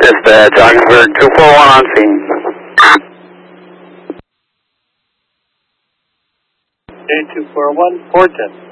Dispatch, Ogdensburg 241 on scene. Okay, 241, 410.